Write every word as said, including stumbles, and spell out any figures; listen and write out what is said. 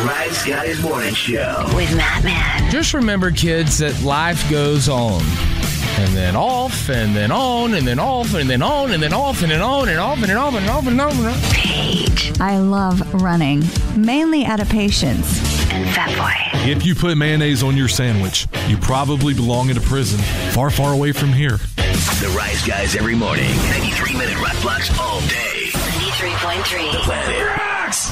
Rise Guys Morning Show with Matt Man. Just remember, kids, that life goes on. And then off, and then on, and then off, and then on, and then off, and then on, and off, and then off, and off, and off, and off. Paige. I love running, mainly out of patience. And Fat Boy. If you put mayonnaise on your sandwich, you probably belong in a prison far, far away from here. The Rise Guys every morning. ninety-three minute rock blocks all day. ninety-three point three. The Planet. Rocks!